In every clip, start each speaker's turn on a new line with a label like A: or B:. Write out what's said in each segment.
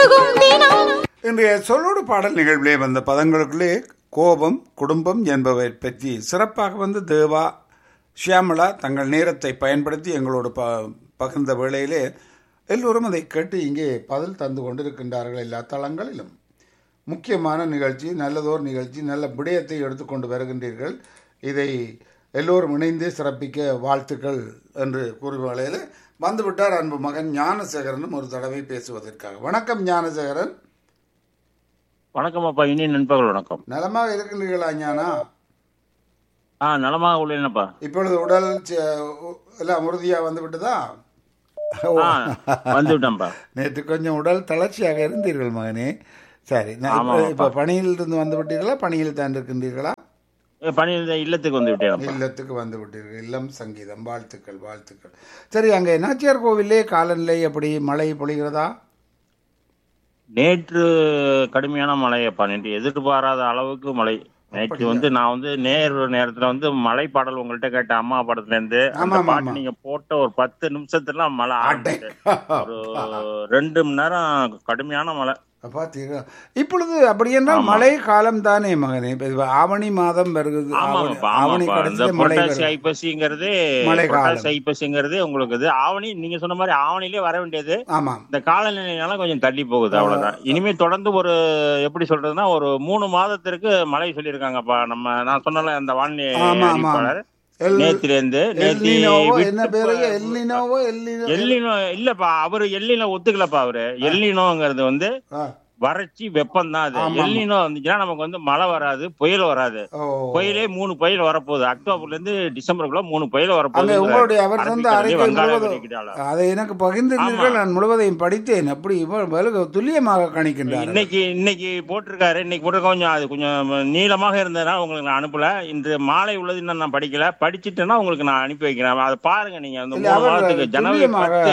A: இன்றைய சொல்லோடு பாடல் நிகழ்விலே வந்த பதங்களுக்குள்ளே கோபம், குடும்பம் என்பவை பற்றி சிறப்பாக வந்து தேவா, ஷியாமளா தங்கள் நேரத்தை பயன்படுத்தி எங்களோடு பகிர்ந்த வேளையிலே எல்லோரும் அதை கேட்டு இங்கே பதில் தந்து கொண்டிருக்கின்றார்கள். எல்லா தளங்களிலும் முக்கியமான நிகழ்ச்சி, நல்லதோர் நிகழ்ச்சி, நல்ல விடயத்தை எடுத்துக்கொண்டு வருகின்றீர்கள். இதை எல்லோரும் இணைந்து சிறப்பிக்க வாழ்த்துக்கள் என்று கூறும் வேளையில் வந்துவிட்டார் அன்பு மகன் ஞானசேகரனும் ஒரு தடவை பேசுவதற்காக. வணக்கம் ஞானசேகரன்.
B: வணக்கம் அப்பா, இனி நண்பர்கள் வணக்கம்.
A: நலமாக இருக்கின்றீர்களா ஞானா?
B: நலமாக உள்ளேனப்பா.
A: இப்பொழுது உடல் எல்லாம் உறுதியா வந்து விட்டுதா?
B: வந்து விட்டேன்ப்பா.
A: நேற்று கொஞ்சம் உடல் தளர்ச்சியாக இருந்தீர்கள் மகனே. சரி, இப்ப பணியில் இருந்து வந்து விட்டீர்களா? பணியில் தான் இருக்கின்றீர்களா?
B: பணியில் இல்லத்துக்கு வந்து விட்டேன்.
A: இல்லத்துக்கு வந்து விட்டீர்கள். இல்லம் சங்கீதம். வாழ்த்துக்கள் வாழ்த்துக்கள். சரி, அங்கே நாச்சியார் கோவிலே காலநிலை எப்படி? மழை பொழிகிறதா?
B: நேற்று கடுமையான மழையப்பா. நேற்று எதிர்பாராத அளவுக்கு மழை. நேற்று வந்து நான் வந்து நேரத்துல வந்து மழை பாடல் உங்கள்கிட்ட கேட்ட அம்மா படத்துல இருந்து அந்த பாட்டு நீங்க போட்ட ஒரு 10 நிமிஷத்துல மழை ஆரம்பிச்சு ஒரு 2 மணி நேரம் கடுமையான மழை.
A: பாத்தீங்களா? இப்பொழுது அப்படி என்றால் மழை காலம் தானே மகனே. ஆவணி மாதம் வருகிறது.
B: ஐப்பசிங்கிறது உங்களுக்கு ஆவணி. நீங்க சொன்ன மாதிரி ஆவணிலே வர வேண்டியது. இந்த காலநிலைனால கொஞ்சம் தள்ளி போகுது, அவ்வளவுதான். இனிமே தொடர்ந்து ஒரு எப்படி சொல்றதுன்னா ஒரு 3 மாதத்திற்கு மழை சொல்லியிருக்காங்கப்பா. நான் சொன்ன அந்த வானிலை அறிவிப்பாளர் நேத்தில இருந்து இல்லப்பா, அவரு எல்லினோ ஒத்துக்கலப்பா. அவரு எல்லினோங்கிறது வந்து வறட்சி வெப்பம் தான். அது எல்லினோ வந்துச்சுன்னா நமக்கு வந்து மழை வராது, புயல் வராது. புயலே 3 புயல் வரப்போகுது. அக்டோபர்ல இருந்து டிசம்பருக்குள்ள 3 புயல் வரப்போகுது.
A: அதை எனக்கு பகிர்ந்தீர்கள், நான் முழுவதையும் படித்தேன். அப்படி துல்லியமாக கணிக்கின்றார்.
B: இன்னைக்கு போட்டிருக்காரு. இன்னைக்கு போட்டிருக்க கொஞ்சம் அது கொஞ்சம் நீளமாக இருந்ததுனால உங்களுக்கு நான் அனுப்பல. இன்று மாலை உள்ளது இன்னும் நான் படிக்கல. படிச்சுட்டேன்னா உங்களுக்கு நான் அனுப்பி வைக்கிறேன். அதை பாருங்க. நீங்க வந்து ஜனவரி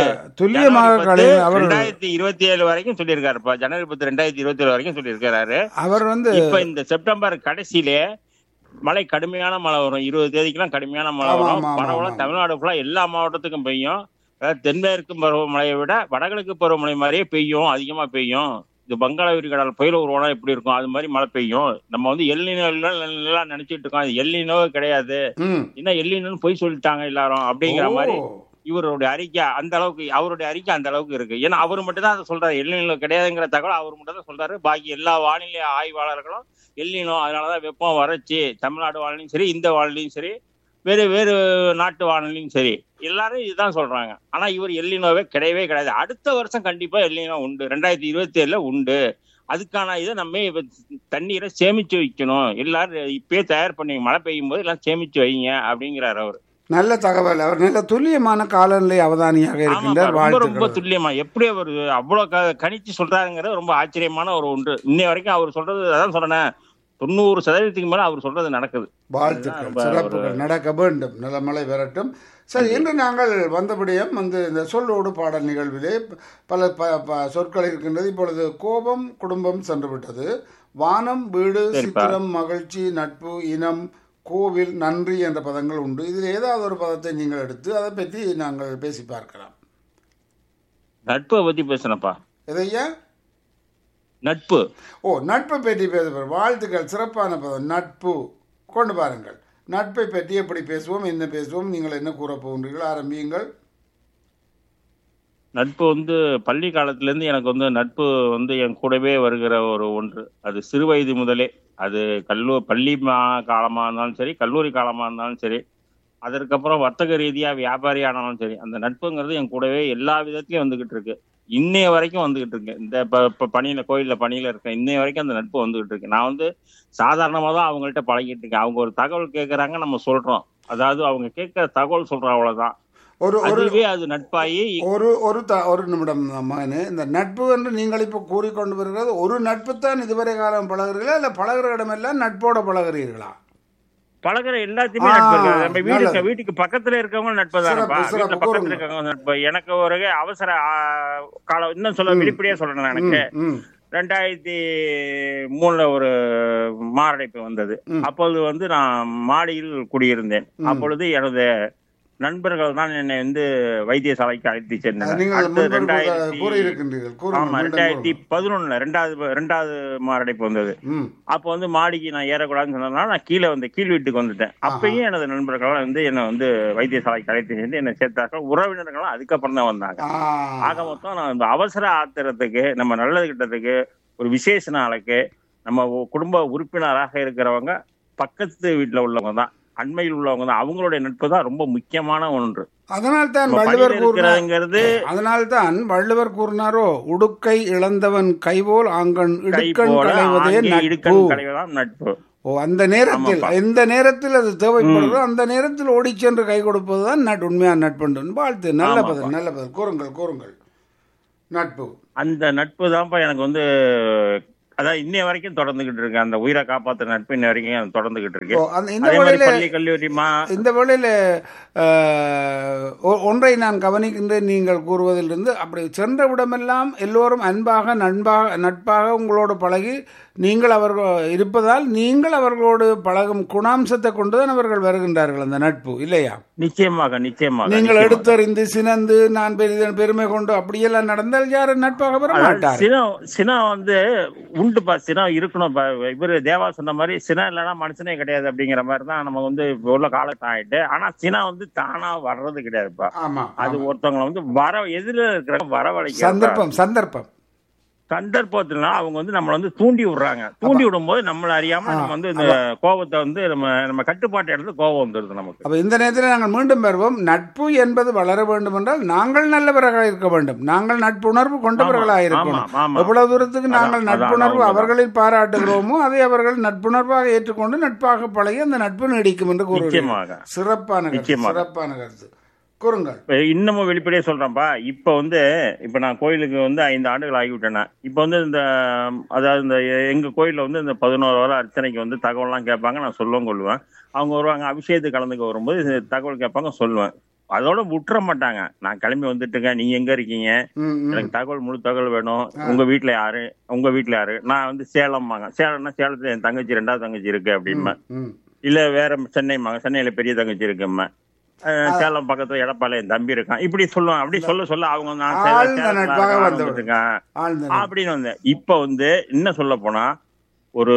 B: 2027 வரைக்கும் சொல்லியிருக்காருப்பா. ஜனவரி 10 2027 வரைக்கும் சொல்லியிருக்காரு. அவர் வந்து இப்ப இந்த செப்டம்பர் கடைசியிலே மழை, கடுமையான மழை வரும். 20 தேதிக்கெல்லாம் கடுமையான மழை வரும். பரவலா தமிழ்நாடு ஃபுல்லா எல்லா மாவட்டத்துக்கும் பெய்யும். தென்மேற்கு பருவமழையை விட வடகிழக்கு பருவமழை மாதிரியே பெய்யும், அதிகமா பெய்யும். இது வங்காள விரிகுடால புயல் உருவானா எப்படி இருக்கும் அது மாதிரி மழை பெய்யும். நம்ம வந்து எல்லினோ எல்லாம் நினைச்சிட்டு இருக்கோம். அது எல்லினோ கிடையாது. என்ன எல்லினோன்னு பொய் சொல்லிட்டாங்க எல்லாரும் அப்படிங்கிற மாதிரி இவருடைய அறிக்கை அந்த அளவுக்கு, அவருடைய அறிக்கை அந்த அளவுக்கு இருக்கு. ஏன்னா அவர் மட்டும் தான் அதை சொல்றாரு. எல்லினோ கிடையாதுங்கிற தகவல் அவர் மட்டும் தான் சொல்றாரு. பாக்கி எல்லா வானிலை ஆய்வாளர்களும் எல்லினோ, அதனாலதான் வெப்பம் வறட்சி, தமிழ்நாடு வானிலையும் சரி, இந்த வானிலையும் சரி, வேறு நாட்டு வானிலையும் சரி, எல்லாரும் இதுதான் சொல்றாங்க. ஆனா இவர் எல்லினோவே கிடையவே கிடையாது. அடுத்த வருஷம் கண்டிப்பா எல்லினோ உண்டு, 2027 உண்டு. அதுக்கான இதை நம்ம தண்ணீரை சேமிச்சு வைக்கணும். எல்லாரும் இப்பயே தயார் பண்ணி மழை பெய்யும் போது எல்லாம் சேமிச்சு வைங்க அப்படிங்கிறாரு அவர்.
A: நல்ல தகவல். அவர் நல்ல துல்லியமான காலநிலை அவதானியாக இருக்கின்றார்.
B: ரொம்ப துல்லியமா எப்படி அவர் அவ்வளவு கணிச்சு சொல்றாருங்கிறது ரொம்ப ஆச்சரியமான ஒரு ஒன்று. இன்னை வரைக்கும் அவர் சொல்றது, அதான் சொல்றேன், 90% மேல அவர் சொல்றது நடக்குது.
A: வாழ்த்துக்கள், சிறப்புகள் நடக்க வேண்டும். நல்ல மழை வரட்டும். சரி, இன்று நாங்கள் வந்தபடியும் வந்து இந்த சொல்லோடு பாடல் நிகழ்விலே பல சொற்கள் இருக்கின்றது. இப்பொழுது கோபம், குடும்பம் சென்று விட்டது. வானம், வீடு, சித்திரம், மகிழ்ச்சி, நட்பு, இனம், கோவில், நன்றி என்ற பதங்கள் உண்டு. இதில் ஏதாவது ஒரு பதத்தை நீங்கள் எடுத்து அதை பற்றி நாங்கள் பேசி பார்க்கலாம்.
B: நட்பை பத்தி பேசணும்ப்பா.
A: எதையா?
B: நட்பு.
A: நட்பை பற்றி பேச. வாழ்த்துக்கள், சிறப்பான பதம் நட்பு. கொண்டு பாருங்கள். நட்பை பற்றி எப்படி பேசுவோம், என்ன பேசுவோம், நீங்கள் என்ன கூற போகின்றீர்கள்? ஆரம்பியுங்கள்.
B: நட்பு வந்து பள்ளி காலத்துல இருந்து எனக்கு வந்து நட்பு வந்து என் கூடவே வருகிற ஒரு ஒன்று. அது சிறு வயது முதலே, அது பள்ளி காலமா இருந்தாலும் சரி, கல்லூரி காலமா இருந்தாலும் சரி, அதற்கப்புறம் வர்த்தக ரீதியா வியாபாரி ஆனாலும் சரி, அந்த நட்புங்கிறது என் கூடவே எல்லா விதத்திலயும் வந்துகிட்டு இருக்கு. இன்னைய வரைக்கும் வந்துகிட்டு இருக்கு. இந்த பணியில, கோயில்ல பணியில இருக்கேன், இன்னைய வரைக்கும் அந்த நட்பு வந்துகிட்டு இருக்கு. நான் வந்து சாதாரணமா தான் அவங்கள்ட்ட பழகிட்டு இருக்கேன். அவங்க ஒரு தகவல் கேட்கறாங்க, நம்ம சொல்றோம். அதாவது அவங்க கேட்கிற தகவல் சொல்றோம், அவ்வளவுதான். அது நட்பாயி
A: ஒரு நிமிடம் மகனே. இந்த நட்பு என்று நீங்கள் இப்ப கூறிக்கொண்டு வருகிறது, ஒரு நட்பு தான் இதுவரை காலம் பழகுறீர்களா, இல்ல பழகுற இடமெல்லாம் நட்போட பழகுறீர்களா?
B: பழகுற எல்லாத்தையுமே நட்பு. நம்ம வீட்டுக்கு பக்கத்துல இருக்கவங்க நட்பு தானப்பா. பக்கத்துல இருக்கவங்க நட்பு. எனக்கு ஒரு அவசர காலம், இன்னும் சொல்ல வெளிப்படையா சொல்றேன். எனக்கு 2003 ஒரு மாரடைப்பு வந்தது. அப்பொழுது வந்து நான் மாடியில் குடியிருந்தேன். அப்பொழுது எனது நண்பர்கள் தான் என்னை வந்து வைத்தியசாலைக்கு அழைத்து சென்றனர். 2011 ரெண்டாவது மாரடைப்பு வந்தது. அப்போ வந்து மாடிக்கு நான் ஏறக்கூடாதுன்னு சொன்னதுனால நான் கீழே வந்து கீழ் வீட்டுக்கு வந்துட்டேன். அப்பயும் எனது நண்பர்கள் வந்து என்னை வந்து வைத்தியசாலைக்கு அழைத்து சென்று என்னை சேர்த்தார்கள். உறவினர்களும் அதுக்கப்புறம் தான் வந்தாங்க. ஆக மொத்தம் நான் இந்த அவசர ஆத்திரத்துக்கு, நம்ம நல்லது கிட்டத்துக்கு, ஒரு விசேஷ நாளுக்கு நம்ம குடும்ப உறுப்பினராக இருக்கிறவங்க பக்கத்து வீட்டுல உள்ளவங்க தான், அண்மையில் உள்ளவங்க தான், அவங்களுடைய நட்பு தான் ரொம்ப முக்கியமான ஒன்று.
A: அதனால்தான் வள்ளுவர் கூறினாரோ, உடுக்கை இழந்தவன் கைபோல் ஆங்கன் இடுக்கண் களைவதுதான் நட்பு. அந்த நேரத்தில் எந்த நேரத்தில் அது தேவைப்படுறதோ அந்த நேரத்தில் ஓடி சென்று கை கொடுப்பதுதான் உண்மையான நட்பு. வாழ்த்து. நல்ல பதில், நல்ல பதில். கூறுங்கள். நட்பு, அந்த
B: நட்பு தான்ப்பா எனக்கு வந்து அதான் இன்னைய வரைக்கும் தொடர்ந்துகிட்டு இருக்கு. அந்த உயிரை காப்பாற்ற நட்பு இன்ன வரைக்கும் தொடர்ந்துகிட்டு இருக்கு. பள்ளி கல்லூரி
A: இந்த வேளையில ஒன்றை நான் கவனிக்கின்றேன். நீங்கள் கூறுவதிலிருந்து அப்படி சென்ற விடமெல்லாம் எல்லோரும் அன்பாக நட்பாக உங்களோடு பழகி நீங்கள் அவர்கள் இருப்பதால் நீங்கள் அவர்களோடு பழகும் குணாம்சத்தை கொண்டுதான் அவர்கள் வருகின்றார்கள். அந்த நட்பு இல்லையா?
B: நிச்சயமாக.
A: நீங்கள் எடுத்தறிந்து சினந்து நான் பெருமை கொண்டு அப்படியெல்லாம் நடந்தால் யாரும் நட்பாக வர மாட்டார்.
B: சினம் வந்து உண்டுப்பா, சினம் இருக்கணும். இவரு தேவா சொன்ன மாதிரி சினம் இல்லைன்னா மனுஷனே கிடையாது அப்படிங்கிற மாதிரி தான் நம்ம வந்து உள்ள காலத்தான் ஆயிட்டு. ஆனா சினம் வந்து தானா வர்றது கிடையாதுப்பா. அது ஒருத்தவங்களை வந்து எதிர இருக்கிற வரவழைக்க சந்தர்ப்பத்துல அவங்க வந்து நம்மளை வந்து தூண்டி விடுறாங்க. தூண்டி விடும் போது நம்மள அறியாம நம்ம வந்து இந்த கோபத்தை வந்து நம்ம கட்டுப்பாட்டு இடத்துல கோபம் வந்துருது நமக்கு.
A: அப்ப இந்த நேரத்தில் நாங்கள் மீண்டும் பெறுவோம். நட்பு என்பது வளர வேண்டும் என்றால் நாங்கள் நல்லவர்களாக இருக்க வேண்டும். நாங்கள் நட்புணர்வு கொண்டவர்களாக இருக்கணும். எவ்வளவு தூரத்துக்கு நாங்கள் நட்புணர்வு அவர்களில் பாராட்டுகிறோமோ அதை அவர்கள் நட்புணர்வாக ஏற்றுக்கொண்டு நட்பாக பழகி அந்த நட்பு நீடிக்கும் என்று கூறுகிறார். சிறப்பான கருத்து.
B: இன்னமும் வெளிப்படையா சொல்றேன்ப்பா. இப்ப நான் கோயிலுக்கு வந்து 5 ஆண்டுகள் ஆகிவிட்டேன். இப்ப வந்து அதாவது இந்த எங்க கோயில்ல வந்து இந்த 11 வாரம் அர்ச்சனைக்கு வந்து தகவல் எல்லாம் கேட்பாங்க. நான் கொள்வேன். அவங்க வருவாங்க, அபிஷேகத்துக்கு கலந்துக்க வரும்போது தகவல் கேட்பாங்க, சொல்லுவேன். அதோட விட்டுற மாட்டாங்க. நான் கிளம்பி வந்துட்டுங்க, நீங்க எங்க இருக்கீங்க, எனக்கு முழு தகவல் வேணும். உங்க வீட்டுல யாரு? நான் வந்து சேலம்மாங்க. சேலத்துல என் தங்கச்சி 2வது தங்கச்சி இருக்கு அப்படின்பேன். இல்ல வேற சென்னையில பெரிய தங்கச்சி இருக்கும்மா. சேலம் பக்கத்துல எடப்பாளைய என் தம்பி இருக்கான். இப்படி சொல்லுவான். அப்படி சொல்ல அவங்க அப்படின்னு வந்து இப்ப வந்து என்ன சொல்ல போனா ஒரு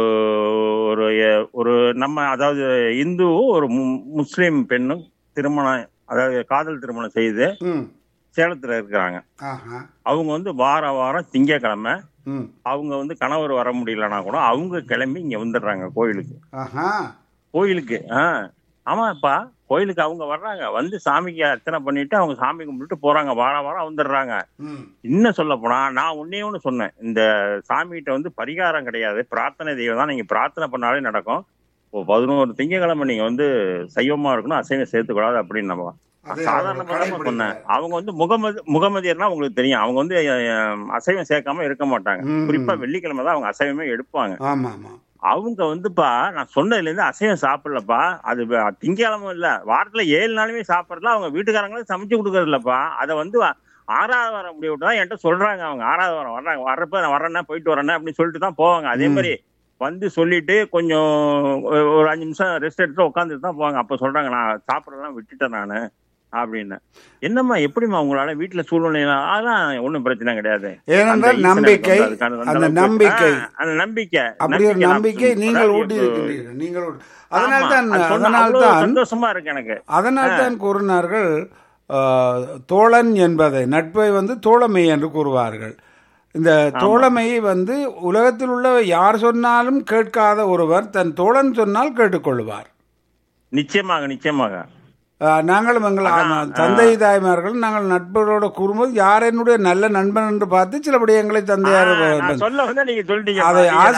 B: நம்ம அதாவது இந்து ஒரு முஸ்லீம் பெண்ணும் திருமணம், அதாவது காதல் திருமணம் செய்து சேலத்துல இருக்கிறாங்க. அவங்க வந்து வாரம் திங்கக்கிழமை அவங்க வந்து கணவர் வர முடியலன்னா கூட அவங்க கிளம்பி இங்க வந்துடுறாங்க கோயிலுக்கு. ஆமாப்பா, கோயிலுக்கு அவங்க வர்றாங்க. வந்து சாமிக்கு அர்ச்சனை பண்ணிட்டு அவங்க சாமி கும்பிட்டு போறாங்க. வாரம் வந்துடுறாங்க. இன்னும் சொல்ல போனா நான் ஒண்ணு சொன்னேன், இந்த சாமிகிட்ட வந்து பரிகாரம் கிடையாது, பிரார்த்தனை தெய்வம் தான். நீங்க பிரார்த்தனை பண்ணாலே நடக்கும். 11 திங்கக்கிழமை நீங்க வந்து சைவமா இருக்கணும், அசைவம் சேர்த்துக்கூடாது அப்படின்னு நம்ம சாதாரணமா சொன்னேன். அவங்க வந்து முகமதியர்னா உங்களுக்கு தெரியும். அவங்க வந்து அசைவம் சேர்க்காம இருக்க மாட்டாங்க. குறிப்பா வெள்ளிக்கிழமை தான் அவங்க அசைவமே எடுப்பாங்க. அவங்க வந்துப்பா நான் சொன்னதுல இருந்து அசைவம் சாப்பிடலப்பா. அது திங்கக்கிழமை இல்ல, வாரத்துல 7 நாளுமே சாப்பிடல. அவங்க வீட்டுக்காரங்களும் சமைச்சு கொடுக்கறது இல்லப்பா. அதை வந்து 6வது வாரம் முடிய விட்டுதான் என்கிட்ட சொல்றாங்க. அவங்க 6வது வாரம் வர்றாங்க. வர்றப்ப நான் வர்றேன்னா போயிட்டு வரேன்னா அப்படின்னு சொல்லிட்டு தான் போவாங்க. அதே மாதிரி வந்து சொல்லிட்டு கொஞ்சம் ஒரு 5 நிமிஷம் ரெஸ்ட் எடுத்து உட்காந்துட்டு தான் போவாங்க. அப்ப சொல்றாங்க, நான் சாப்பிடலாம் விட்டுட்டேன் நானு அப்படின்னு. என்னம்மா எப்படிமா உங்களால வீட்டுல சூழ்நிலை? அதெல்லாம் ஒண்ணும் பிரச்சனை கிடையாது.
A: ஏனென்றால் நம்பிக்கை, அந்த நம்பிக்கை அப்படி ஒரு நம்பிக்கை நீங்கள் ஊட்டி இருக்கின்றீர்கள். நீங்கள் அதனால்தான்
B: சந்தோஷமா இருக்கு எனக்கு.
A: அதனால்தான் கூறினார்கள், தோழன் என்பதை நட்பை வந்து தோழமை என்று கூறுவார்கள். இந்த தோழமையை வந்து உலகத்தில் உள்ள யார் சொன்னாலும் கேட்காத ஒருவர் தன் தோழன் சொன்னால் கேட்டுக்கொள்வார்.
B: நிச்சயமாக
A: நாங்களும் எங்கள் தந்தை தாய்மார்கள் நாங்கள் நட்புகளோட கூறும்போது யார் என்னுடைய நல்ல நண்பன் என்று பார்த்து சில விடயங்களை தந்தையார் அதை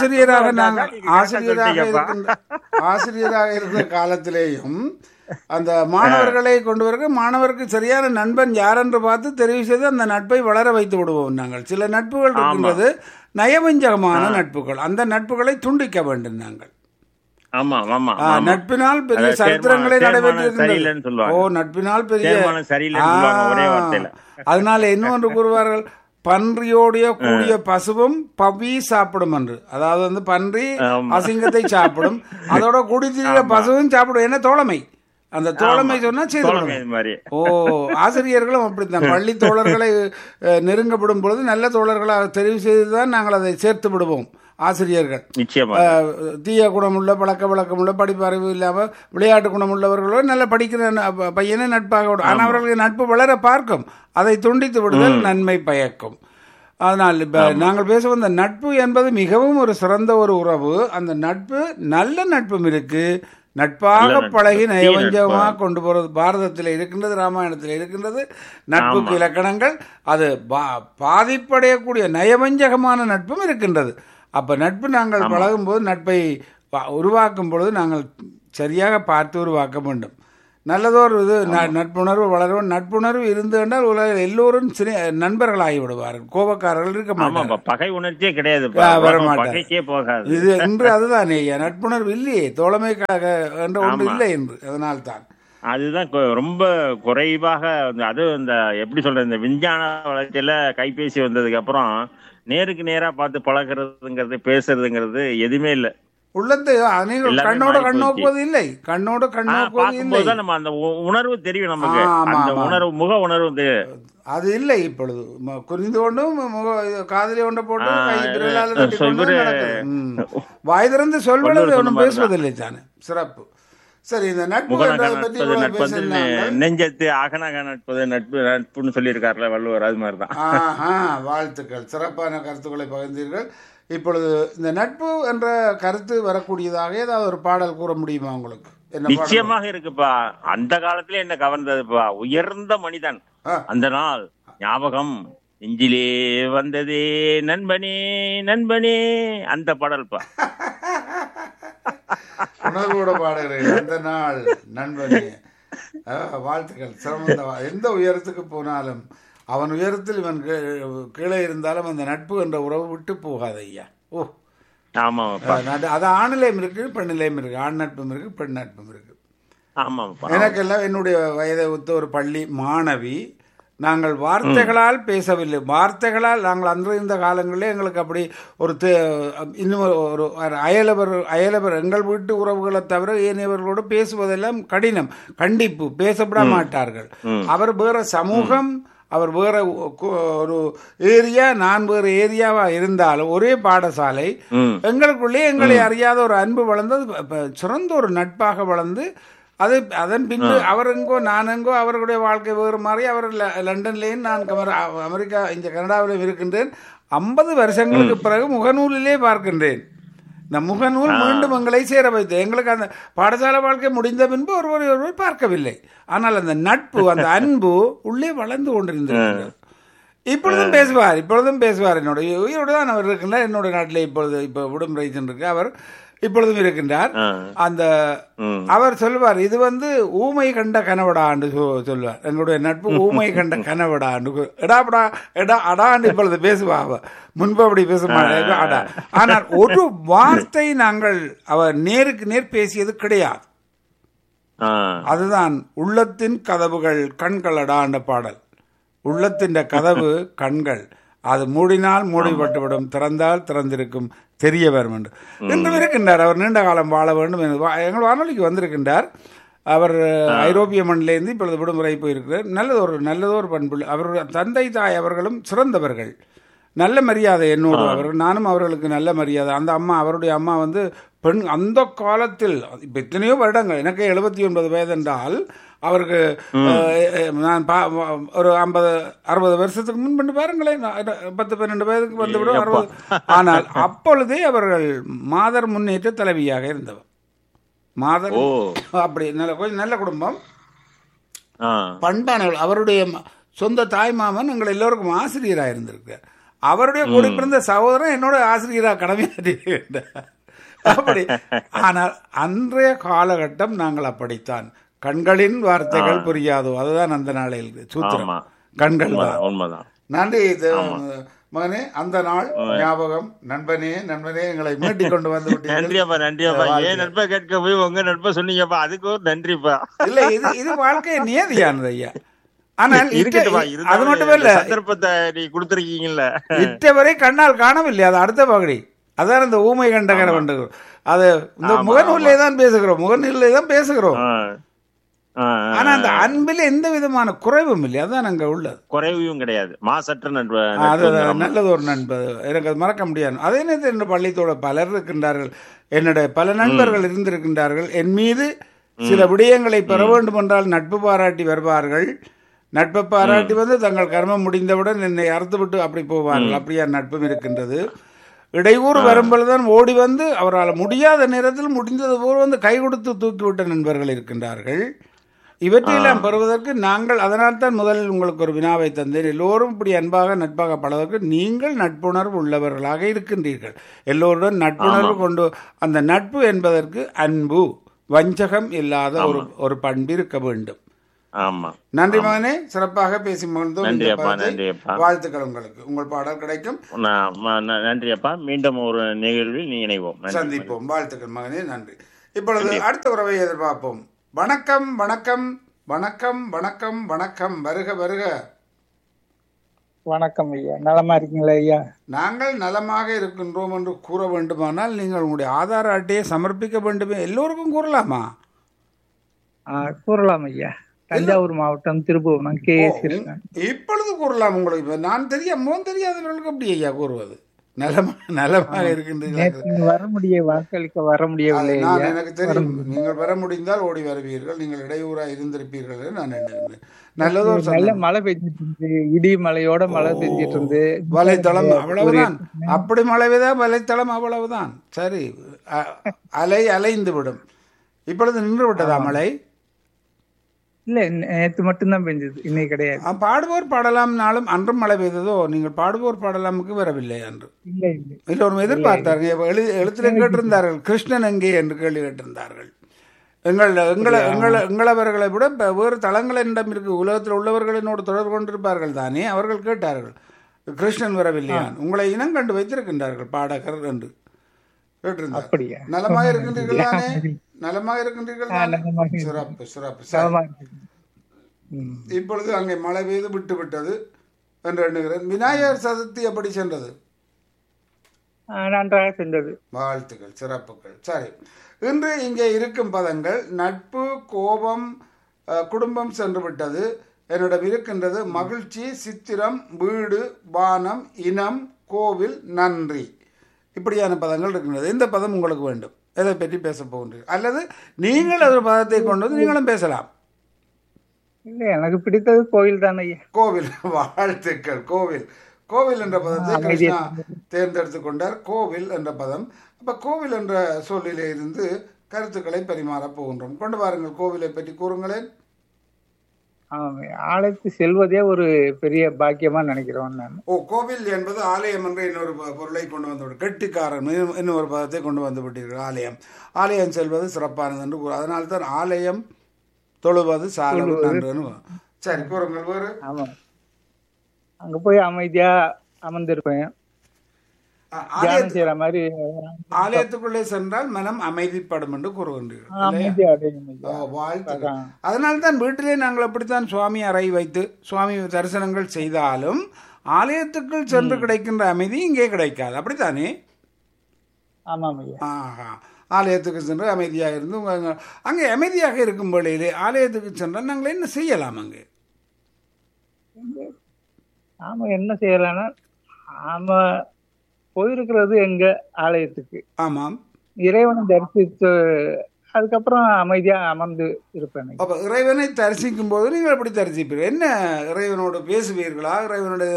A: ஆசிரியராக இருக்கிற காலத்திலேயும் அந்த மாணவர்களை கொண்டு வர மாணவருக்கு சரியான நண்பன் யார் என்று பார்த்து தெரிவு செய்து அந்த நட்பை வளர வைத்து விடுவோம். நாங்கள் சில நட்புகள் இருக்கின்றது நயவஞ்சகமான நட்புகள், அந்த நட்புகளை துண்டிக்க வேண்டும். நாங்கள் நட்பினால் பெரிய சரித்திரங்களை நடைபெற்றிருக்கின்றன. நட்பினால் பெரிய அதனால இன்னொன்று கூறுவார்கள், பன்றியோடைய கூடிய பசுவும் பவி சாப்பிடும் என்று. அதாவது வந்து பன்றி அசிங்கத்தை சாப்பிடும், அதோட கூடிய பசுவும் சாப்பிடும். என்ன தோழமை, அந்த தோழமை சொன்னா செய்து. ஓ, ஆசிரியர்களும் அப்படித்தான். பள்ளி தோழர்களை நெருங்கப்படும் பொழுது நல்ல தோழர்களாக தெரிவு செய்துதான் நாங்கள் அதை சேர்த்து விடுவோம். ஆசிரியர்கள் தீய குணமுள்ள பழக்க வழக்கமுள்ள படிப்பு அறிவு இல்லாமல் விளையாட்டு குணமுள்ளவர்களோ நல்ல படிக்கிற பையனை நட்பாக விடும். ஆனால் அவர்களுக்கு நட்பு வளர பார்க்கும், அதை துண்டித்து விடுதல் நன்மை பயக்கும். அதனால் இப்போ நாங்கள் பேச வந்த நட்பு என்பது மிகவும் ஒரு சிறந்த ஒரு உறவு. அந்த நட்பு நல்ல நட்பும் இருக்கு, நட்பாக பழகி நயவஞ்சகமாக கொண்டு போறது பாரதத்தில் இருக்கின்றது, ராமாயணத்தில் இருக்கின்றது. நட்புக்கு இலக்கணங்கள், அது பாதிப்படையக்கூடிய நயவஞ்சகமான நட்பும் இருக்கின்றது. அப்ப நட்பு நாங்கள் பழகும் போது, நட்பை உருவாக்கும் பொழுது நாங்கள் சரியாக பார்த்து உருவாக்க வேண்டும். நல்லதோர் இது நட்புணர்வு வளரும். நட்புணர்வு இருந்து என்றால் உலகில் எல்லோரும் நண்பர்கள் ஆகிவிடுவார்கள், கோபக்காரர்கள் இருக்க மாட்டாங்க,
B: பகை உணர்ச்சியே கிடையாது,
A: வரமாட்டாங்க. இது இன்று அதுதான் நட்புணர்வு இல்லையே, தோழமைக்காக என்ற ஒன்று இல்லை என்று. அதனால்தான்
B: அதுதான் ரொம்ப குறைவாக. அது இந்த எப்படி சொல்றது, இந்த விஞ்ஞான வளர்ச்சியில கைபேசி வந்ததுக்கு அப்புறம் நேருக்கு நேரா பார்த்து பழகிறதுங்கிறது பேசுறதுங்கிறது எதுவுமே இல்லை.
A: உள்ளது கண்ணோட கண் நோக்குவது இல்லை, கண்ணோடு கண் நோக்குவது இல்லை.
B: நம்ம அந்த உணர்வு தெரியும் நமக்கு, அந்த உணர்வு முக உணர்வு
A: அது இல்லை. இப்பொழுது குறிந்து கொண்டும் காதலி கொண்ட போட்டு வாய் திறந்து சொல்வது ஒன்றும் பேசுவதில்லை தானே, சிறப்பு. சரி, இந்த நட்பு
B: நெஞ்சத்து அகனக நட்பது நட்பு நட்புன்னு சொல்லியிருக்காருல வள்ளுவர், அது மாதிரிதான்.
A: வாழ்த்துக்கள், சிறப்பான கருத்துக்களை பகிர்ந்தீர்கள். இப்பொழுது இந்த நட்பு என்ற கருத்து வரக்கூடியதாக ஏதாவது ஒரு பாடல் கூற முடியுமா உங்களுக்கு?
B: நிச்சயமாக இருக்குப்பா. அந்த காலத்துல என்ன கவர்ந்ததுப்பா, உயர்ந்த மனிதன் அந்த நாள் ஞாபகம் நெஞ்சிலே வந்ததே நண்பனே நண்பனே, அந்த பாடல்பா.
A: உணர்வோட பாடுகிறேன், அந்த நாள் நண்பனே. வாழ்த்துக்கள். சிரமந்த எந்த உயரத்துக்கு போனாலும் அவன் உயரத்தில் இவன் கீழே இருந்தாலும் அந்த நட்பு என்ற உறவு விட்டு போகாது ஐயா. ஓ, அது ஆணிலையும் இருக்கு, பெண்ணிலையும் இருக்கு. ஆண் நட்பும் இருக்கு, பெண் நட்பும் இருக்கு. எனக்கெல்லாம் என்னுடைய வயதை ஒத்த ஒரு பள்ளி மாணவி, நாங்கள் வார்த்தைகளால் பேசவில்லை, வார்த்தைகளால் நாங்கள் அன்று இருந்த காலங்களிலே எங்களுக்கு அப்படி ஒரு இன்னும் ஒரு அயலவர் எங்கள் வீட்டு உறவுகளை தவிர ஏனையவர்களோடு பேசுவதெல்லாம் கடினம், கண்டிப்பு, பேசப்பட மாட்டார்கள். அவர் வேற சமூகம், அவர் வேற ஒரு ஏரியா, நான் வேறு ஏரியாவா இருந்தாலும் ஒரே பாடசாலை, எங்களுக்குள்ளே எங்களை அறியாத ஒரு அன்பு வளர்ந்து சிறந்த ஒரு நட்பாக வளர்ந்து, அது அதன் பின்பு அவர் எங்கோ நான் எங்கோ, அவர்களுடைய வாழ்க்கை வேறு மாறி, அவர் லண்டன்லேயும் நான் அமெரிக்கா இங்கே கனடாவிலும் இருக்கின்றேன். 50 வருஷங்களுக்கு பிறகு முகநூலிலே பார்க்கின்றேன். இந்த முகநூல் மீண்டும் எங்களை சேர வைத்தது. எங்களுக்கு அந்த பாடசாலை வாழ்க்கை முடிந்த பின்பு ஒருவர் பார்க்கவில்லை, ஆனால் அந்த நட்பு, அந்த அன்பு உள்ளே வளர்ந்து கொண்டிருந்தது. இப்பொழுதும் பேசுவார். என்னுடைய உயிரோடு தான் அவர் இருக்கின்றார். என்னுடைய நாட்டிலே இப்போ விடுமுறை சென்றிருக்கு, அவர் இப்பொழுதும் இருக்கின்றார். அந்த அவர் சொல்வார், இது ஊமை கண்ட கனவடாண்டு சொல்வார். எங்களுடைய நட்பு ஊமை கண்ட கனவடாண்டு, எடாப்படா எடா அடாண்டு இப்பொழுது பேசுவாங்க, முன்பு அப்படி பேச மாட்டாங்க. அடா. ஆனால் ஒரு வார்த்தை நாங்கள் அவர் நேருக்கு நேர் பேசியது கிடையாது. அதுதான் உள்ளத்தின் கதவுகள் கண்களடாண்ட பாடல். உள்ளத்தின் கதவு கண்கள், அது மூடினால் மூடிப்பட்டுவிடும், திறந்தால் திறந்திருக்கும், தெரிய வரும் என்று இன்றும் இருக்கின்றார். அவர் நீண்ட காலம் வாழ வேண்டும் என்று எங்கள் வானொலிக்கு வந்திருக்கின்றார். அவர் ஐரோப்பிய மண்ணிலிருந்து இப்பொழுது விடுமுறை போயிருக்கிறார். நல்லதொரு பண்பு. அவருடைய தந்தை தாய் அவர்களும் சிறந்தவர்கள், நல்ல மரியாதை என்னோடு. அவர்கள், நானும் அவர்களுக்கு நல்ல மரியாதை. அந்த அம்மா, அவருடைய அம்மா பெண் அந்த காலத்தில், இப்போ எத்தனையோ வருடங்கள், எனக்கு 79 வயது என்றால் அவருக்கு நான் ஒரு 50-60 வருஷத்துக்கு முன்பு பாருங்களேன், 10-12 வயதுக்கு வந்துவிடும் 60. ஆனால் அப்பொழுதே அவர்கள் மாதர் முன்னேற்ற தலைவியாக இருந்தவர். மாதர் அப்படி கொஞ்சம் நல்ல குடும்பம், பண்பானவர்கள். அவருடைய சொந்த தாய் மாமன் எங்கள் எல்லோருக்கும் ஆசிரியராக இருந்திருக்கார். அவருடைய கூட பிறந்த சகோதரன் என்னோட ஆசிரியராக கடமையாற்றியிருந்தார். அப்படி. ஆனால் அன்றைய காலகட்டம் நாங்கள் அப்படித்தான். கண்களின் வார்த்தைகள் புரியாதோ, அதுதான் அந்த நாளில் சூத்திரம். கண்கள் தான். நன்றி மகனே, அந்த நாள் ஞாபகம். நண்பனே நண்பனே, எங்களை மீட்டி கொண்டு வந்து விட்டீர்கள்.
B: நன்றிப்பா, நன்றிப்பா. ஏன் நட்பை கேட்க போய் உங்க நட்பை சொன்னீங்கப்பா, அதுக்கு ஒரு நன்றிப்பா.
A: இல்ல, இது வாழ்க்கை நியதியானது ஐயா. ஆனால் அது மட்டும் இல்ல,
B: சந்தர்ப்பத்தை நீ கொடுத்திருக்கீங்கல்ல,
A: இட்டவரை கண்ணால் காணவில்லை. அது அடுத்த பகுதி. அதான் இந்த ஊமை கண்டகர அது இந்த முகநூலே தான் பேசுகிறோம், முகநூலே தான் பேசுகிறோம். ஆனா அந்த அன்பில் எந்த விதமான குறைவும் இல்லை, அதான் அங்க உள்ளது.
B: குறைவும் கிடையாது, மாசற்ற நண்பு.
A: அது நல்லது, ஒரு நண்பர், எனக்கு அது மறக்க முடியாது. அதே நேரத்தில் என் பள்ளித்தோட பலர் இருக்கின்றார்கள், என்னுடைய பல நண்பர்கள் இருந்திருக்கின்றார்கள். என் மீது சில விடயங்களை பெற வேண்டும் என்றால் நட்பு பாராட்டி வருவார்கள். நட்பை பாராட்டி வந்து தங்கள் கர்மம் முடிந்தவுடன் என்னை அறுத்துவிட்டு அப்படி போவார்கள். அப்படியா நட்பும் இருக்கின்றது. இடையூறு வரும்பொழுதுதான் ஓடி வந்து அவரால் முடியாத நேரத்தில் முடிந்தது போல் வந்து கை கொடுத்து தூக்கிவிட்ட நண்பர்கள் இருக்கின்றார்கள். இவற்றையெல்லாம் பெறுவதற்கு நாங்கள், அதனால்தான் முதலில் உங்களுக்கு ஒரு வினாவை தந்தேன். எல்லோரும் இப்படி அன்பாக நட்பாக பழவதற்கு நீங்கள் நட்புணர்வு உள்ளவர்களாக இருக்கின்றீர்கள். எல்லோருடன் நட்புணர்வு கொண்டு, அந்த நட்பு என்பதற்கு அன்பு, வஞ்சகம் இல்லாத ஒரு பண்பு இருக்க வேண்டும். நன்றி மகனே, சிறப்பாக பேசி வாழ்த்துக்கள் உங்களுக்கு. உங்கள் பாடல் கிடைக்கும்.
B: நன்றி அப்பா. மீண்டும் ஒரு நிகழ்வில் இணைவோம்,
A: சந்திப்போம். வாழ்த்துக்கள் மகனே, நன்றி. இப்பொழுது அடுத்த உறவை எதிர்பார்ப்போம். வணக்கம் வணக்கம் வணக்கம் வணக்கம் வணக்கம், வருக வருக.
C: வணக்கம் ஐயா, நலமா இருக்கீங்களா ஐயா?
A: நாங்கள் நலமாக இருக்கின்றோம் என்று கூற வேண்டுமானால் நீங்கள் உங்களுடைய ஆதார அட்டையை சமர்ப்பிக்க வேண்டுமே. எல்லோருக்கும் கூறலாமா?
C: கூறலாம் ஐயா. தஞ்சாவூர் மாவட்டம் திருப்புவனம் KS கிருஷ்ணன்.
A: இப்பொழுது கூறலாம் உங்களுக்கு. நான் தெரியாதவர்களுக்கு அப்படி ஐயா கூறுவது? நலமாக இருக்கின்றீர்கள்.
C: வாக்களிக்க வர முடியவில்லை.
A: எனக்கு தெரியும், நீங்கள் வர முடிந்தால் ஓடி வருவீர்கள். நீங்கள் இடையூறாக இருந்திருப்பீர்கள் நான் எண்ணுகிறேன்.
C: நல்ல மழை பெஞ்சிட்டு இருந்து, இடி மழையோட மழை பெஞ்சிட்டு இருந்து,
A: வலைத்தளம் அவ்வளவுதான். அப்படி மழைதான் வலைத்தளம் அவ்வளவுதான். சரி, அலைந்து விடும். இப்பொழுது நின்று விட்டதா மழை?
C: இல்ல, நேற்று மட்டும்தான் பெஞ்சது, இன்னைக்கு கிடையாது.
A: பாடுவோர் பாடலாம் நாளும் அன்றும் மழை பெய்ததோ? நீங்கள் பாடுவோர் பாடலாமுக்கு வரவில்லை அன்று. எல்லோரும் எதிர்பார்த்தார்கள், எழுத்துல கேட்டிருந்தார்கள், கிருஷ்ணன் எங்கே என்று கேள்வி கேட்டிருந்தார்கள். எங்களவர்களை விட வேறு தளங்களிடம் இருக்கு, உலகத்தில் உள்ளவர்களினோடு தொடர்பு கொண்டிருப்பார்கள் தானே, அவர்கள் கேட்டார்கள் கிருஷ்ணன் வரவில்லையான். உங்களை இனம் கண்டு வைத்திருக்கின்றார்கள் பாடகர் என்று கேட்டிருந்தார். நலமாக இருக்கின்றீர்கள் தானே? நலமாக இருக்கின்றீர்கள். சிறப்பு சிறப்பு. இப்பொழுது அங்கே மழை பெய்து விட்டு விட்டது என்று எண்ணுகிறேன். விநாயகர் சதுர்த்தி எப்படி சென்றது?
C: நன்றாக சென்றது.
A: வாழ்த்துக்கள், சிறப்புகள். சரி, இன்று இங்கே இருக்கும் பதங்கள் நட்பு, கோபம், குடும்பம் சென்று விட்டது. என்னிடம் இருக்கின்றது மகிழ்ச்சி, சித்திரம், வீடு, வானம், இனம், கோவில், நன்றி. இப்படியான பதங்கள் இருக்கின்றது. இந்த பதம் உங்களுக்கு வேண்டும், எதை பற்றி பேச போகின்றீர்கள்? அல்லது நீங்கள் ஒரு பதத்தை கொண்டு வந்து நீங்களும் பேசலாம்.
C: இல்ல, எனக்கு பிடித்தது கோவில் தானே.
A: கோவில், வாழ்த்துக்கள். கோவில், கோவில் என்ற பதத்தை கிருஷ்ணா தேர்ந்தெடுத்து கொண்டார். கோவில் என்ற பதம். அப்ப கோவில் என்ற சொல்லிலே இருந்து கருத்துக்களை பரிமாறப் போகின்றோம். கொண்டு வாருங்கள், கோவிலை பற்றி கூறுங்களேன்.
C: ஆலயத்துக்கு செல்வதே ஒரு பெரிய பாக்கியமா நினைக்கிறோம் நான்.
A: கோவில் என்பது ஆலயம் என்ற இன்னொரு பொருளை கொண்டு வந்து கெட்டிக்காரன் இன்னொரு பதத்தை கொண்டு வந்து விட்டீர்கள். ஆலயம், ஆலயம் செல்வது சிறப்பானது என்று கூறு. அதனால்தான் ஆலயம் தொழுவது சாலவு நன்றுன்னு. சரி, கூறுங்கள் வேறு.
C: ஆமா, அங்க போய் அமைதியா அமர்ந்திருப்பேன்.
A: ஆலயத்துக்குள்ளே சென்றால் மனம் அமைதிப்படும் என்று கூறுகின்றீர்கள். அதனால்தான் வீட்டிலே நாங்கள் அப்படித்தான் சுவாமி அறை வைத்து சுவாமி தரிசனங்கள் செய்தாலும் ஆலயத்துக்குள் சென்று கிடைக்கின்ற அமைதி இங்கே கிடைக்காது. அப்படித்தானே? ஆலயத்துக்கு சென்று அமைதியாக இருந்து அங்கே அமைதியாக இருக்கும் வேளையிலே ஆலயத்துக்கு சென்றால் நாங்கள் என்ன செய்யலாம்? அங்கே
C: என்ன செய்யலாம்னா, போயிருக்கிறது எங்க ஆலயத்துக்கு.
A: ஆமாம்,
C: இறைவனை தரிசித்து அதுக்கப்புறம் அமைதியா அமர்ந்து இருப்பேன்.
A: அப்ப இறைவனை தரிசிக்கும் போது நீங்கள் எப்படி தரிசிப்பீர்கள்? என்ன இறைவனோடு பேசுவீர்களா? இறைவனுடைய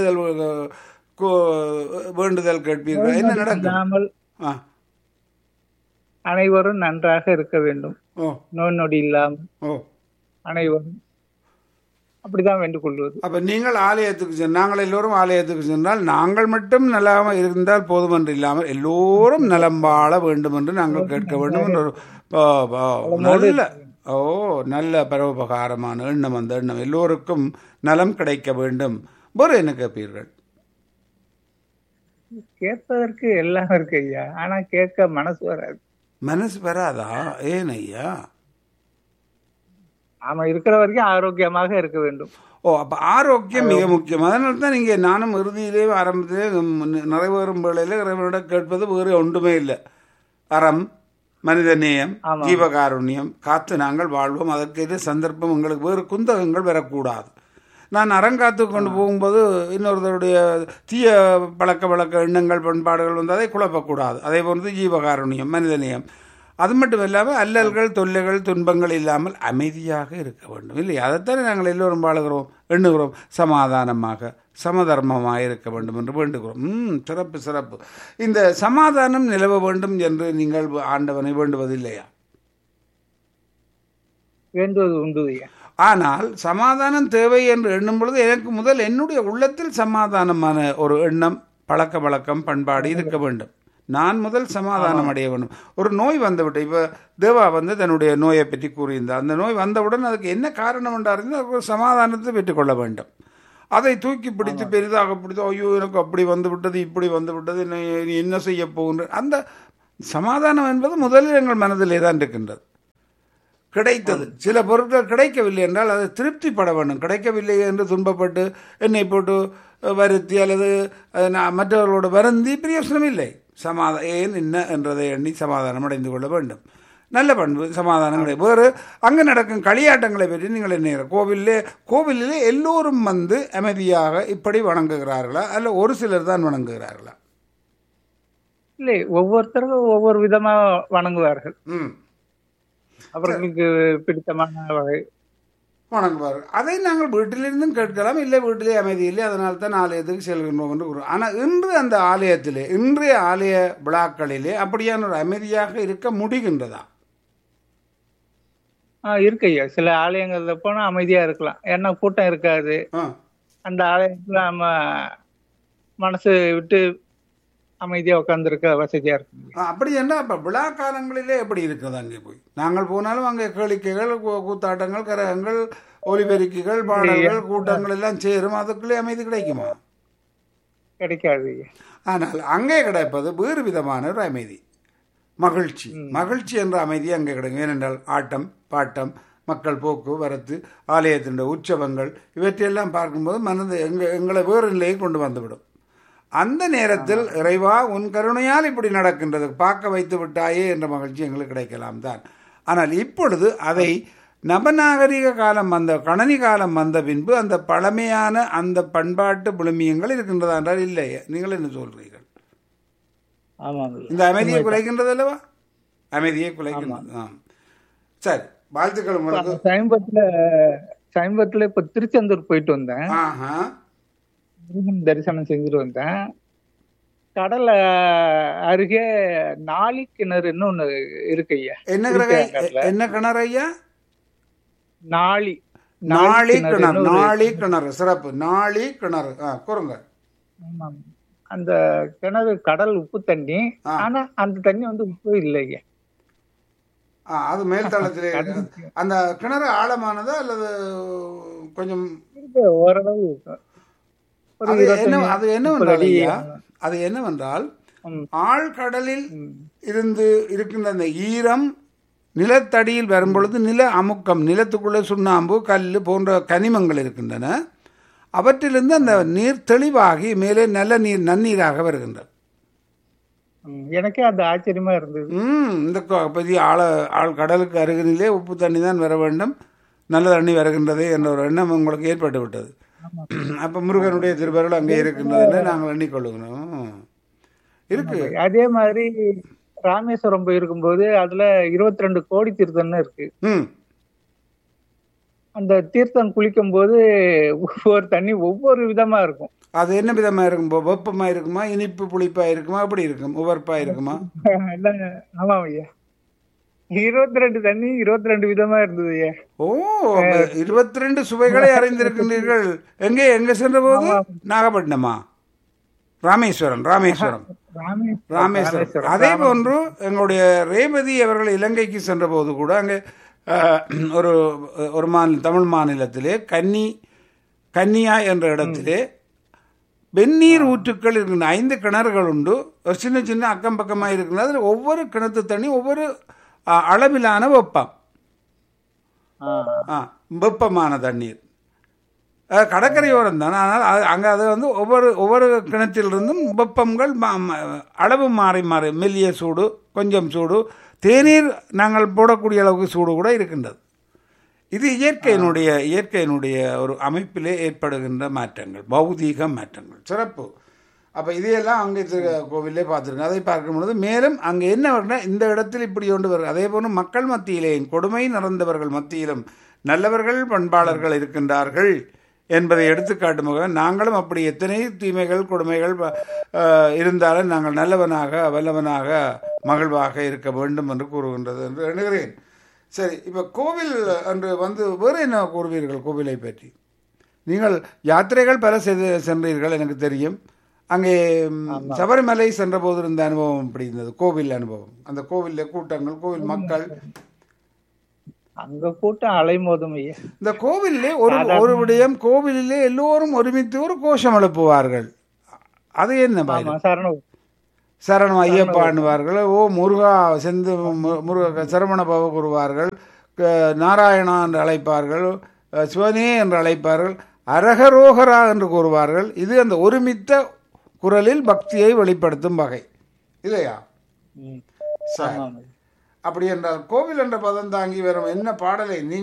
A: வேண்டுதல் கேட்பீர்களா? என்ன நடக்கும்?
C: அனைவரும் நன்றாக இருக்க வேண்டும், நோய் நொடி இல்லாமல் அனைவரும் அப்படிதான் வேண்டிக் கொள்வது.
A: அப்ப நீங்கள் ஆலயத்துக்கு நாங்கள் எல்லோரும் ஆலயத்துக்கு சென்றால் நாங்கள் மட்டும் நலமாக இருந்தால் போதும் என்று இல்லாமல் எல்லோரும் நலம் வாழ வேண்டும் என்று நாங்கள் கேட்க வேண்டும் என்று நல்ல நல்ல பரோபகாரமான எண்ணம். அந்த எண்ணம் எல்லோருக்கும் நலம் கிடைக்க வேண்டும். வேறு என்ன கேட்பீர்கள்?
C: கேட்பதற்கு எல்லாம் இருக்கு ஐயா, ஆனா கேட்க மனசு வராது.
A: மனசு வராதா? ஏன் ஐயா?
C: ஆமா, இருக்கிற வரைக்கும் ஆரோக்கியமாக இருக்க வேண்டும்.
A: அப்ப ஆரோக்கியம் மிக முக்கியம். அதனால தான் நீங்க நானும் இறுதியிலே ஆரம்பத்திலே நிறைவேறும் வேளையில இறைவனிடம் கேட்பது வேறு ஒன்றுமே இல்லை. அறம், மனிதநேயம், ஜீவகாருண்யம் காத்து நாங்கள் வாழ்வோம். அதற்கு சந்தர்ப்பம் எங்களுக்கு வேறு குந்தகங்கள் வரக்கூடாது. நான் அறங்காத்து கொண்டு போகும்போது இன்னொருத்தருடைய தீய பழக்க எண்ணங்கள் பண்பாடுகள் வந்து அதை குழப்பக்கூடாது. அதே போன்று ஜீவகாருண்யம், மனிதநேயம், அது மட்டும் இல்லாமல் அல்லல்கள் தொல்லைகள் துன்பங்கள் இல்லாமல் அமைதியாக இருக்க வேண்டும் இல்லையா? அதைத்தானே நாங்கள் எல்லோரும் வாழுகிறோம், எண்ணுகிறோம். சமாதானமாக சமதர்மமாக இருக்க வேண்டும் என்று வேண்டுகிறோம். சிறப்பு சிறப்பு. இந்த சமாதானம் நிலவ வேண்டும் என்று நீங்கள் ஆண்டவனை வேண்டுவதில்லையா?
C: வேண்டுவது உண்டு.
A: ஆனால் சமாதானம் தேவை என்று எண்ணும் பொழுது எனக்கு முதல் என்னுடைய உள்ளத்தில் சமாதானமான ஒரு எண்ணம், பழக்க வழக்கம், பண்பாடு இருக்க வேண்டும். நான் முதல் சமாதானம் அடைய வேண்டும். ஒரு நோய் வந்துவிட்டு, இப்போ தேவா வந்து தன்னுடைய நோயை பற்றி கூறியிருந்தார். அந்த நோய் வந்தவுடன் அதுக்கு என்ன காரணம் என்றால் அதுக்கு ஒரு சமாதானத்தை பெற்றுக்கொள்ள வேண்டும். அதை தூக்கி பிடித்து பெரிதாக பிடித்து, ஐயோ எனக்கு அப்படி வந்து விட்டது, இப்படி வந்து விட்டது, என்ன செய்ய போகின்ற அந்த சமாதானம் என்பது முதலில் எங்கள் மனதிலே தான் இருக்கின்றது. கிடைத்தது சில பொருட்கள் கிடைக்கவில்லை என்றால் அதை திருப்திப்பட வேண்டும். கிடைக்கவில்லை என்று துன்பப்பட்டு என்னை போட்டு வருத்தி அல்லது மற்றவர்களோடு வருந்தி பிரயோசனம் இல்லை. ஏன் என்ன என்றதை எண்ணி சமாதானம் அடைந்து கொள்ள வேண்டும். நல்ல பண்பு சமாதானம் கிடையாது. வேறு அங்கே நடக்கும் களியாட்டங்களை பற்றி நீங்கள் என்ன, கோவிலிலே எல்லோரும் வந்து அமைதியாக இப்படி வணங்குகிறார்களா அல்ல ஒரு சிலர் தான் வணங்குகிறார்களா?
C: இல்லை, ஒவ்வொருத்தரும் ஒவ்வொரு விதமா வணங்குவார்கள். அவர்களுக்கு பிடித்தமான வகை
A: வணங்குவார். அதை நாங்கள் வீட்டிலிருந்தும் கேட்கலாம். இல்லை வீட்டிலே அமைதி இல்லை, அதனால தான் ஆலயத்துக்கு செல்கின்றோம் என்று கூறுவோம். ஆனால் இன்று அந்த ஆலயத்திலே, இன்றைய ஆலய விழாக்களிலே அப்படியான ஒரு அமைதியாக இருக்க முடிகின்றதா?
C: இருக்கையா, சில ஆலயங்கள்ல போனா அமைதியா இருக்கலாம். ஏன்னா கூட்டம் இருக்காது. அந்த ஆலயத்துல நம்ம மனசு விட்டு அமைதியா உட்கார்ந்துருக்க வசதியா இருக்கு.
A: அப்படி என்ன அப்ப விழா காலங்களிலே எப்படி இருக்குது? அங்கே போய் நாங்கள் போனாலும் அங்கே கேளிக்கைகள், கூத்தாட்டங்கள், கரகங்கள், ஒலிபெருக்கிகள், பாடல்கள், கூட்டங்கள் எல்லாம் சேரும். அதுக்குள்ளே அமைதி கிடைக்குமா?
C: கிடைக்காது.
A: ஆனால் அங்கே கிடைப்பது வேறு விதமான ஒரு அமைதி, மகிழ்ச்சி. மகிழ்ச்சி என்ற அமைதி அங்கே கிடைக்கும். ஏனென்றால் ஆட்டம் பாட்டம், மக்கள் போக்குவரத்து, ஆலயத்தினுடைய உற்சவங்கள் இவற்றையெல்லாம் பார்க்கும்போது மனது எங்களை வேறு நிலையை கொண்டு வந்துவிடும். அந்த நேரத்தில் இறைவா உன் கருணையால் இப்படி நடக்கின்றது, பார்க்க வைத்து விட்டாயே என்ற மகிழ்ச்சி எங்களுக்கு கிடைக்கலாம் தான். ஆனால் இப்பொழுது அதை நவநாகரிக காலம் வந்த, கணனி காலம் வந்த பின்பு அந்த பழமையான அந்த பண்பாட்டு விழுமியங்கள் இருக்கின்றதா என்றால் இல்லையே. நீங்கள் என்ன சொல்றீர்கள்? இந்த அமைதியை குலைக்கின்றது அல்லவா? அமைதியை குலைக்கின்றது. சரி, வாழ்த்துக்கள் உங்களுக்கு.
C: சமீபத்துல இப்ப திருச்செந்தூர் போயிட்டு வந்தேன், தரிசனம் செஞ்சுட்டு வந்தேன். கடல அருகே நாளி கிணறுன்னு ஒண்ணு இருக்கு ஐயா.
A: என்ன கிணறு ஐயா?
C: நாளி
A: கிணறு. நாளி கிணறு சிறப்பு. நாளி கிணறு கூறுங்க.
C: அந்த கிணறு கடல் உப்பு தண்ணி, ஆனா அந்த தண்ணி வந்து உப்பு இல்லைங்க.
A: அது மேல் தளத்திலே. அந்த கிணறு ஆழமானதா அல்லது கொஞ்சம்
C: ஓரளவு?
A: அது என்னவென்றால் ஆழ்கடலில் இருந்து இருக்கின்ற அந்த ஈரம் நிலத்தடியில் வரும்பொழுது நில அமுக்கம், நிலத்துக்குள்ளே சுண்ணாம்பு, கல் போன்ற கனிமங்கள் இருக்கின்றன. அவற்றிலிருந்து அந்த நீர் தெளிவாகி மேலே நல்ல நீர், நன்னீராக வருகின்றது.
C: எனக்கே அந்த ஆச்சரியமா இருந்தது.
A: இந்த பெரிய ஆழ்கடலுக்கு அருகிலே உப்பு தண்ணி தான் வர வேண்டும், நல்ல தண்ணி வருகின்றது என்ற ஒரு எண்ணம் உங்களுக்கு ஏற்பட்டு விட்டது. அப்ப முருகனுடைய திருவருள் அங்கே இருக்கின்றதுன்னு நாங்கள் எண்ணிக்கொள்ளுகிறோம். இருக்கு.
C: அதே மாதிரி ராமேஸ்வரம் போயிருக்கும்போது அதுல 22 கோடி தீர்த்தம்னு இருக்கு. அந்த தீர்த்தம் குளிக்கும் போது ஒவ்வொரு தண்ணி ஒவ்வொரு விதமா இருக்கும்.
A: அது என்ன விதமா இருக்கும்? வெப்பமா இருக்குமா, இனிப்பு புளிப்பா இருக்குமா, அப்படி இருக்கும், உவர்ப்பா இருக்குமா?
C: ஆமா ஐயா, 22 தண்ணி 22 விதமா இருந்தது.
A: ஓ, 22 சுவைகளை அறிந்திருக்கின்றீர்கள். எங்க சென்ற போது? நாகப்பட்டினமா? ராமேஸ்வரம். அதே போன்று எங்களுடைய ரேவதி அவர்கள் இலங்கைக்கு சென்ற போது கூட அங்கே ஒரு தமிழ் மாநிலத்திலே கன்னியா என்ற இடத்திலே வெந்நீர் ஊற்றுக்கள் இருக்கின்ற 5 கிணறுகள் உண்டு. ஒரு சின்ன சின்ன அக்கம் பக்கமாக இருக்கின்றது. அதில் ஒவ்வொரு கிணத்து தண்ணி ஒவ்வொரு அளவிலான வெப்பமான தண்ணீர். கடற்கரையோரம் தான். ஆனால் அங்கே அது வந்து ஒவ்வொரு கிணற்றிலிருந்தும் வெப்பங்கள் அளவு மாறி மாறி மெல்லிய சூடு, கொஞ்சம் சூடு, தேநீர் நாங்கள் போடக்கூடிய அளவுக்கு சூடு கூட இருக்கின்றது. இது இயற்கையினுடைய ஒரு அமைப்பிலே ஏற்படுகின்ற மாற்றங்கள், பௌதீக மாற்றங்கள், சிறப்பு. அப்போ இதையெல்லாம் அங்கே கோவிலே பார்த்துருங்க. அதை பார்க்கும் பொழுது மேலும் அங்கே என்ன வரும்னா, இந்த இடத்தில் இப்படி கொண்டு வரும். அதே போல மக்கள் மத்தியிலேயும் கொடுமை நிறைந்தவர்கள் மத்தியிலும் நல்லவர்கள் பண்பாளர்கள் இருக்கின்றார்கள் என்பதை எடுத்துக்காட்டும் நாங்களும் அப்படி எத்தனை தீமைகள் கொடுமைகள் இருந்தாலும் நாங்கள் நல்லவனாக வல்லவனாக மகிழ்வாக இருக்க வேண்டும் என்று கூறுகின்றது என்று எண்ணுகிறேன். சரி, இப்போ கோவில் என்று வந்து வேறு என்ன கூறுவீர்கள் கோவிலை பற்றி? நீங்கள் யாத்திரைகள் பல சென்றீர்கள் எனக்கு தெரியும். அங்கே சபரிமலை சென்ற போது இருந்த அனுபவம் அப்படி இருந்தது, கோவில் அனுபவம். அந்த கோவிலில் கூட்டங்கள், கோவில் மக்கள்,
C: அங்க கூட்டம் அலைமோதும்.
A: இந்த கோவிலே ஒரு விடயம், கோவிலே எல்லோரும் ஒருமித்து ஒரு கோஷம் எழுப்புவார்கள். அது என்ன? சரணம் ஐயப்பா அணுவார்கள், ஓ முருகா செந்து முருக சரவண பவ கூறுவார்கள், நாராயணா என்று அழைப்பார்கள், சிவனே என்று அழைப்பார்கள், அரகரோகரா என்று கூறுவார்கள். இது அந்த ஒருமித்த குரலில் பக்தியை வெளிப்படுத்தும் வகை இல்லையா? அப்படி என்றால் கோவில் என்ற பதம் தாங்கி வரும் என்ன பாடலை